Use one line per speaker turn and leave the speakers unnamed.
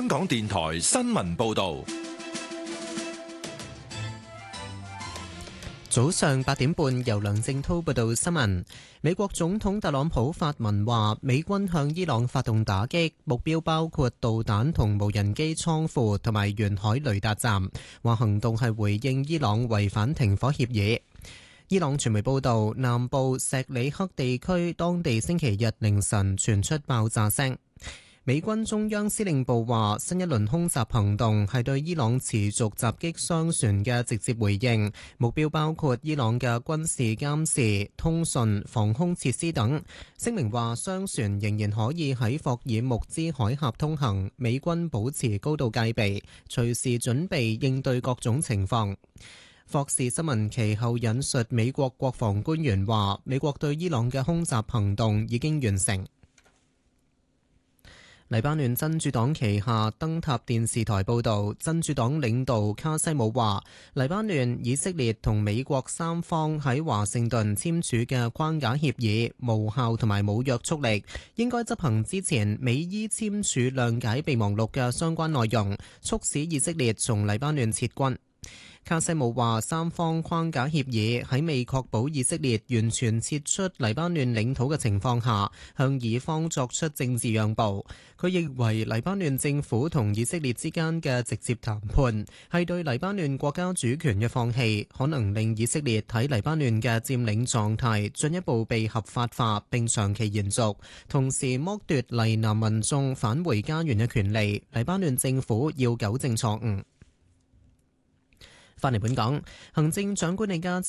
港電台新聞報道。
早上8點半，由梁正滔報道新聞。美國總統特朗普發文話，美軍向伊朗發動打擊，目標包括導彈同無人機倉庫同埋沿海雷達站，話行動係回應伊朗違反停火協議。伊朗傳媒報道，南部錫里克地區當地星期日凌晨傳出爆炸聲。美軍中央司令部話，新一輪空襲行動係對伊朗持續襲擊商船嘅直接回應，目標包括伊朗嘅軍事監視、通訊、防空設施等。聲明話，商船仍然可以喺霍爾木茲海峽通行，美軍保持高度戒備，隨時準備應對各種情況。霍士新聞其後引述美國國防官員話，美國對伊朗嘅空襲行動已經完成。黎巴嫩真主黨旗下燈塔電視台報導，真主黨領導卡西姆話，黎巴嫩、以色列同美國三方喺華盛頓簽署嘅框架協議無效同埋冇約束力，應該執行之前美伊簽署諒解備忘錄嘅相關內容，促使以色列從黎巴嫩撤軍。卡西姆話，三方框架協議喺未確保以色列完全撤出黎巴嫩領土嘅情況下，向以方作出政治讓步。佢認為黎巴嫩政府同以色列之間嘅直接談判係對黎巴嫩國家主權嘅放棄，可能令以色列喺黎巴嫩嘅佔領狀態進一步被合法化並長期延續，同時剝奪黎南民眾返回家園嘅權利。黎巴嫩政府要糾正錯誤。翻嚟本港，行政長官李家